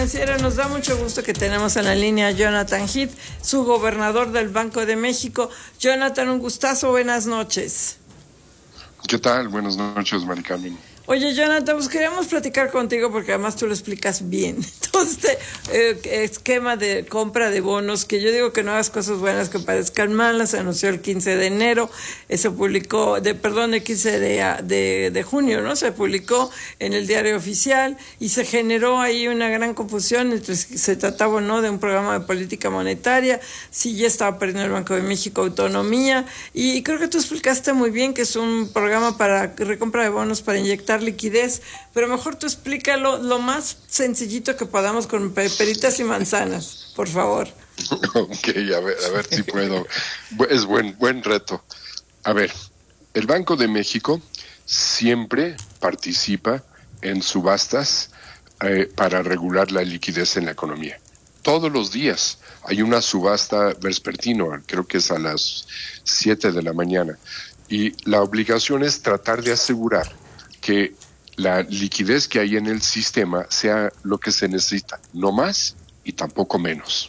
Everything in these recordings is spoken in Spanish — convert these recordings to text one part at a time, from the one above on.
Financiera, nos da mucho gusto que tenemos en la línea a Jonathan Heath, su gobernador del Banco de México. Jonathan, un gustazo, buenas noches. ¿Qué tal? Buenas noches, Mari Carmen. Oye, Jonathan, pues queríamos platicar contigo porque además tú lo explicas bien. Todo este esquema de compra de bonos, que yo digo que no hagas cosas buenas que parezcan malas, se anunció el 15 de enero, se publicó, el 15 de junio, ¿no? Se publicó en el diario oficial y se generó ahí una gran confusión entre si se trataba o no de un programa de política monetaria, si ya estaba perdiendo el Banco de México autonomía, y creo que tú explicaste muy bien que es un programa para recompra de bonos para inyectar liquidez, pero mejor tú explícalo lo más sencillito que podamos con peritas y manzanas, por favor. Ok, a ver si puedo. Es buen reto. A ver, el Banco de México siempre participa en subastas para regular la liquidez en la economía. Todos los días hay una subasta vespertino, creo que es a las 7 de la mañana, y la obligación es tratar de asegurar que la liquidez que hay en el sistema sea lo que se necesita, no más y tampoco menos.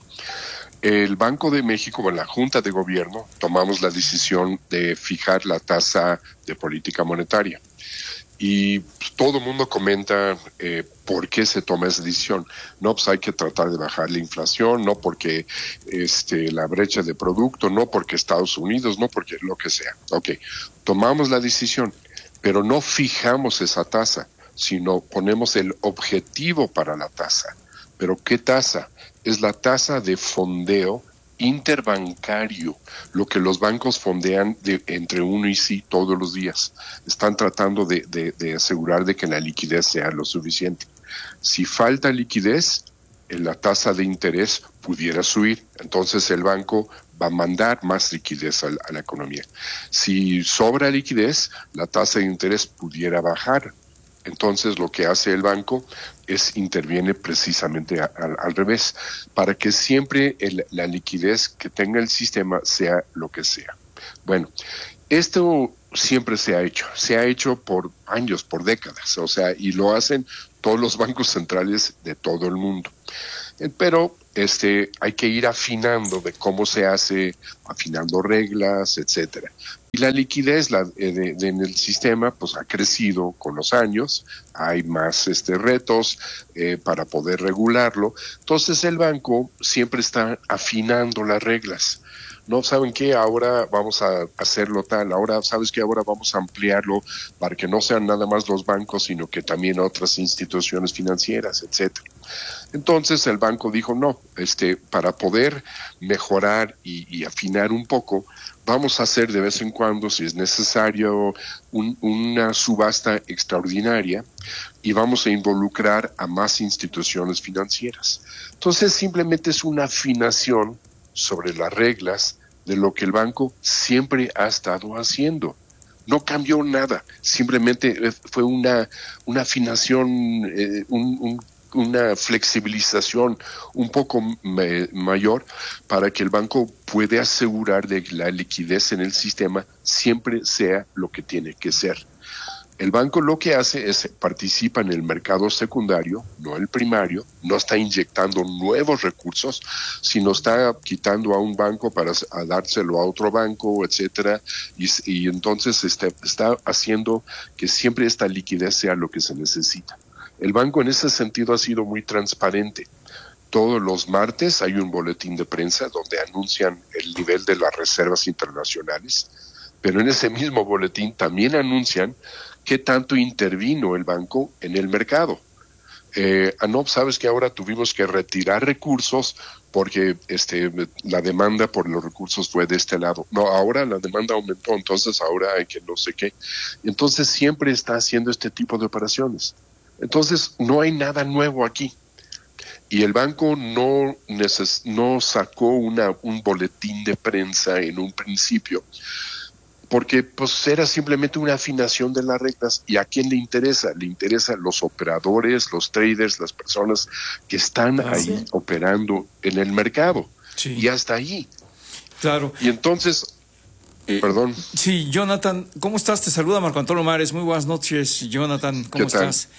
El Banco de México, en la Junta de Gobierno, tomamos la decisión de fijar la tasa de política monetaria. Y todo el mundo comenta por qué se toma esa decisión. No, pues hay que tratar de bajar la inflación, no porque la brecha de producto, no porque Estados Unidos, no porque lo que sea. Ok, tomamos la decisión, pero no fijamos esa tasa, sino ponemos el objetivo para la tasa. ¿Pero qué tasa? Es la tasa de fondeo interbancario, lo que los bancos fondean entre uno y sí todos los días. Están tratando de asegurar de que la liquidez sea lo suficiente. Si falta liquidez, la tasa de interés pudiera subir, entonces el banco va a mandar más liquidez a la economía. Si sobra liquidez, la tasa de interés pudiera bajar. Entonces lo que hace el banco es interviene precisamente al revés, para que siempre la liquidez que tenga el sistema sea lo que sea. Bueno, esto siempre se ha hecho por años, por décadas, o sea, y lo hacen todos los bancos centrales de todo el mundo. Pero hay que ir afinando de cómo se hace, afinando reglas, etcétera. Y la liquidez en el sistema pues ha crecido con los años, hay más retos para poder regularlo. Entonces el banco siempre está afinando las reglas. No, ¿saben qué? Ahora vamos a hacerlo tal, ahora, ¿sabes qué? Ahora vamos a ampliarlo para que no sean nada más los bancos, sino que también otras instituciones financieras, etcétera. Entonces el banco dijo, no, para poder mejorar y afinar un poco, vamos a hacer de vez en cuando, si es necesario, una subasta extraordinaria y vamos a involucrar a más instituciones financieras. Entonces simplemente es una afinación sobre las reglas de lo que el banco siempre ha estado haciendo. No cambió nada, simplemente fue una afinación, una flexibilización un poco mayor para que el banco pueda asegurar de que la liquidez en el sistema siempre sea lo que tiene que ser. El banco lo que hace es participa en el mercado secundario, no el primario, no está inyectando nuevos recursos, sino está quitando a un banco para dárselo a otro banco, etcétera, y entonces está haciendo que siempre esta liquidez sea lo que se necesita. El banco en ese sentido ha sido muy transparente. Todos los martes hay un boletín de prensa donde anuncian el nivel de las reservas internacionales, pero en ese mismo boletín también anuncian qué tanto intervino el banco en el mercado. No, sabes que ahora tuvimos que retirar recursos porque la demanda por los recursos fue de este lado. No, ahora la demanda aumentó, entonces ahora hay que no sé qué. Entonces siempre está haciendo este tipo de operaciones. Entonces no hay nada nuevo aquí. Y el banco no sacó un boletín de prensa en un principio, porque pues era simplemente una afinación de las reglas. ¿Y a quién le interesa? Le interesa los operadores, los traders, las personas que están ahí operando en el mercado. Sí. Y hasta ahí. Claro. Y entonces, perdón. Sí, Jonathan, ¿cómo estás? Te saluda Marco Antonio Mares. Muy buenas noches, Jonathan. ¿Cómo estás?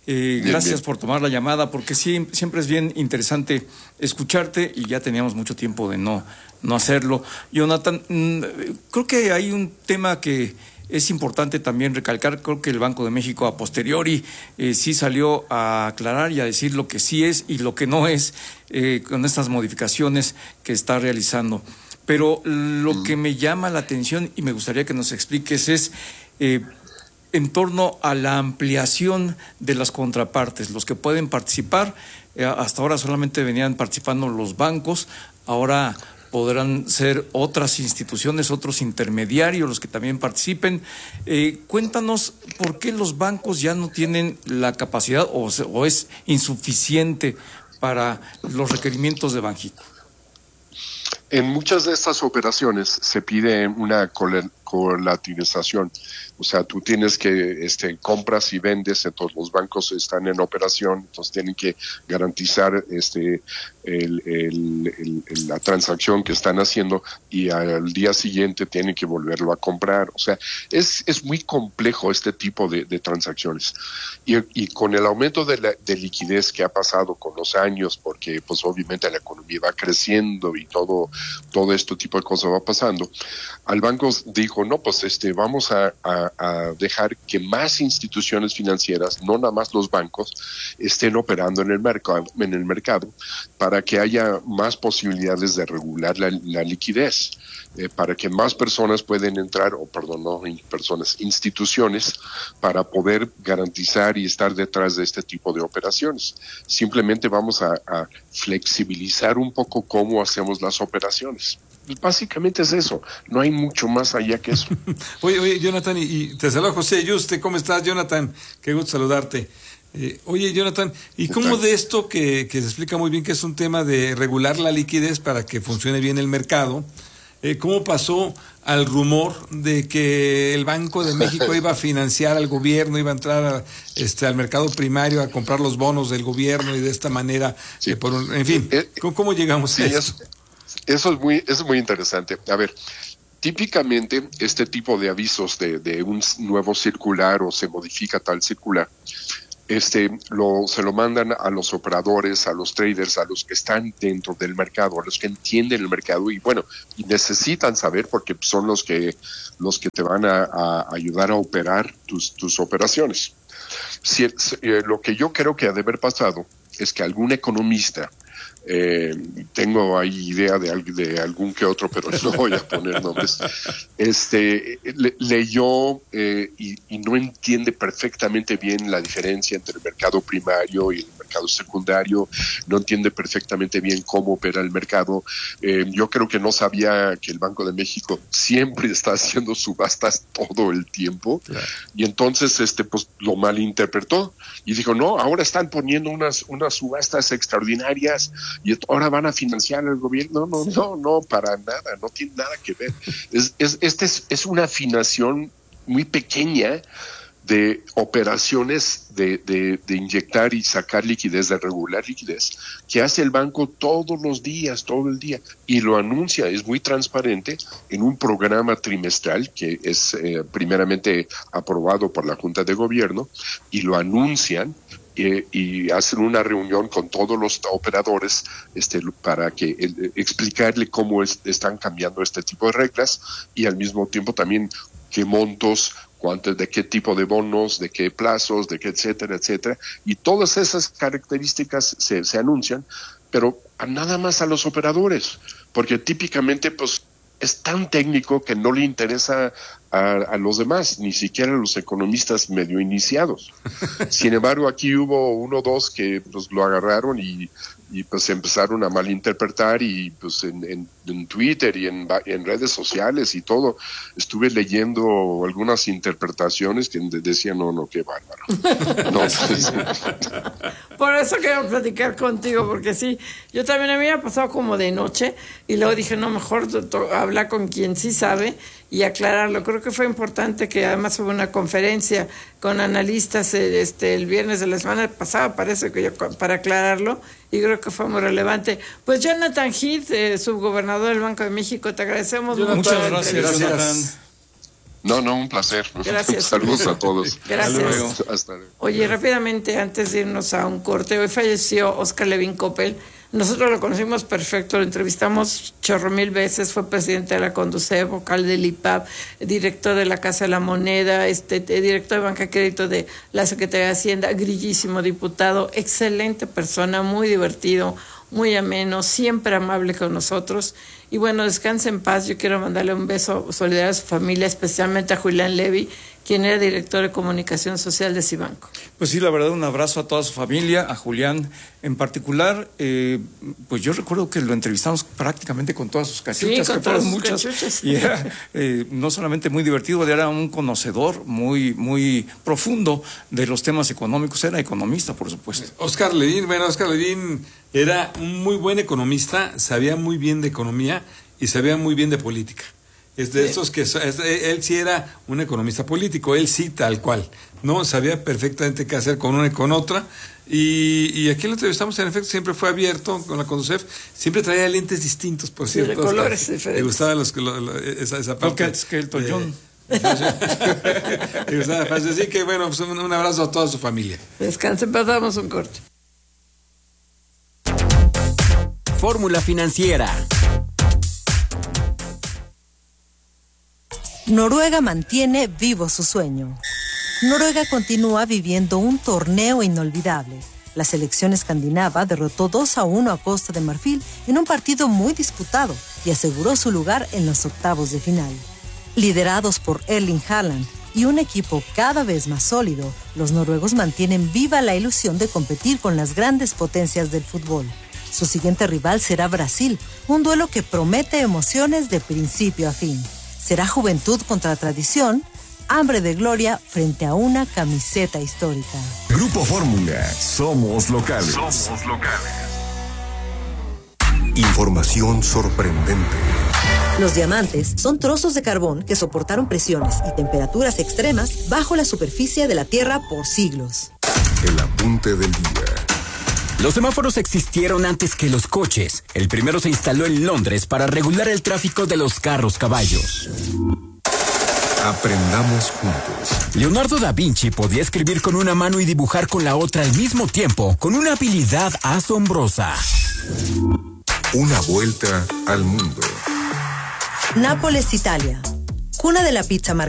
Gracias por tomar la llamada, porque sí, siempre es bien interesante escucharte y ya teníamos mucho tiempo de no hacerlo. Jonathan, creo que hay un tema que es importante también recalcar. Creo que el Banco de México a posteriori sí salió a aclarar y a decir lo que sí es y lo que no es con estas modificaciones que está realizando. Pero lo que me llama la atención y me gustaría que nos expliques es en torno a la ampliación de las contrapartes, los que pueden participar. Hasta ahora solamente venían participando los bancos, ahora podrán ser otras instituciones, otros intermediarios los que también participen. Cuéntanos por qué los bancos ya no tienen la capacidad o es insuficiente para los requerimientos de Banxico. En muchas de estas operaciones se pide una colateralización, o sea, tú tienes que compras y vendes, entonces los bancos están en operación, entonces tienen que garantizar la transacción que están haciendo y al día siguiente tienen que volverlo a comprar. O sea, es muy complejo este tipo de transacciones y con el aumento de liquidez que ha pasado con los años, porque pues obviamente la economía va creciendo y todo este tipo de cosas va pasando, al banco dijo, no, pues vamos a dejar que más instituciones financieras, no nada más los bancos, estén operando en el mercado para que haya más posibilidades de regular la liquidez, para que más personas puedan entrar, instituciones, para poder garantizar y estar detrás de este tipo de operaciones. Simplemente vamos a flexibilizar un poco cómo hacemos las operaciones. Básicamente es eso, no hay mucho más allá que eso. Oye, Jonathan, y te saluda José Yuste. ¿Cómo estás, Jonathan? Qué gusto saludarte. Oye, Jonathan, ¿y cómo de esto que se explica muy bien que es un tema de regular la liquidez para que funcione bien el mercado, cómo pasó al rumor de que el Banco de México iba a financiar al gobierno, iba a entrar al mercado primario a comprar los bonos del gobierno y de esta manera, sí. En fin, ¿cómo llegamos a eso? Eso es muy interesante. A ver, típicamente este tipo de avisos de un nuevo circular o se modifica tal circular, se lo mandan a los operadores, a los traders, a los que están dentro del mercado, a los que entienden el mercado y necesitan saber porque son los que te van a ayudar a operar tus operaciones. Lo que yo creo que ha de haber pasado es que algún economista, tengo ahí idea de algún que otro, pero no voy a poner nombres, leyó y no entiende perfectamente bien la diferencia entre el mercado primario y el mercado secundario, no entiende perfectamente bien cómo opera el mercado. Yo creo que no sabía que el Banco de México siempre está haciendo subastas todo el tiempo, claro. Y entonces pues lo malinterpretó y dijo, no, ahora están poniendo unas subastas extraordinarias y ahora van a financiar al gobierno. No, para nada, no tiene nada que ver. Es una afinación muy pequeña de operaciones de inyectar y sacar liquidez, de regular liquidez, que hace el banco todos los días, todo el día, y lo anuncia, es muy transparente en un programa trimestral que es primeramente aprobado por la Junta de Gobierno, y lo anuncian y hacen una reunión con todos los operadores para que explicarle cómo están cambiando este tipo de reglas y al mismo tiempo también qué montos, de qué tipo de bonos, de qué plazos, de qué etcétera, y todas esas características se anuncian, pero nada más a los operadores, porque típicamente pues es tan técnico que no le interesa a los demás, ni siquiera a los economistas medio iniciados. Sin embargo, aquí hubo uno o dos que pues lo agarraron y pues empezaron a malinterpretar y pues en Twitter y en redes sociales y todo, estuve leyendo algunas interpretaciones que decían, no, qué bárbaro. No, pues, por eso quiero platicar contigo, porque sí, yo también me había pasado como de noche y luego dije, no, mejor hablar con quien sí sabe y aclararlo. Creo que fue importante que además hubo una conferencia con analistas el viernes de la semana pasada, parece que para aclararlo, y creo que fue muy relevante. Pues Jonathan Heath, subgobernador del Banco de México, te agradecemos mucho. Muchas gracias, Jonathan. No, un placer. Gracias. Saludos a todos. Gracias. Hasta luego. Oye, rápidamente, antes de irnos a un corte, hoy falleció Óscar Levin Coppel. Nosotros lo conocimos perfecto, lo entrevistamos chorro mil veces, fue presidente de la Conducef, vocal del IPAB, director de la Casa de la Moneda, director de Banca y Crédito de la Secretaría de Hacienda, grillísimo diputado, excelente persona, muy divertido, muy ameno, siempre amable con nosotros. Y bueno, descanse en paz. Yo quiero mandarle un beso solidario a su familia, especialmente a Julián Levy, quien era director de comunicación social de Cibanco. Pues sí, la verdad, un abrazo a toda su familia, a Julián en particular. Pues yo recuerdo que lo entrevistamos prácticamente con todas sus cachuchas, sí, que fueron muchas. Cachuchas. Y era no solamente muy divertido, era un conocedor muy profundo de los temas económicos. Era economista, por supuesto. Óscar Levin era un muy buen economista, sabía muy bien de economía y sabía muy bien de política. Es de estos que él sí era un economista político, él sí tal cual, no sabía perfectamente qué hacer con una y con otra, y aquí lo entrevistamos, en efecto siempre fue abierto con la Conducef, siempre traía lentes distintos, por cierto. De colores diferentes. Le gustaba esa parte. Que el Tollón. Le gustaba, así que bueno, pues un abrazo a toda su familia. Descansen, pasamos un corte. Fórmula Financiera. Noruega mantiene vivo su sueño. Noruega continúa viviendo un torneo inolvidable. La selección escandinava derrotó 2-1 a Costa de Marfil en un partido muy disputado y aseguró su lugar en los octavos de final. Liderados por Erling Haaland y un equipo cada vez más sólido, los noruegos mantienen viva la ilusión de competir con las grandes potencias del fútbol. Su siguiente rival será Brasil, un duelo que promete emociones de principio a fin. Será juventud contra tradición, hambre de gloria frente a una camiseta histórica. Grupo Fórmula, somos locales. Información sorprendente. Los diamantes son trozos de carbón que soportaron presiones y temperaturas extremas bajo la superficie de la Tierra por siglos. El apunte del día. Los semáforos existieron antes que los coches. El primero se instaló en Londres para regular el tráfico de los carros-caballos. Aprendamos juntos. Leonardo da Vinci podía escribir con una mano y dibujar con la otra al mismo tiempo, con una habilidad asombrosa. Una vuelta al mundo. Nápoles, Italia. Cuna de la pizza margarita.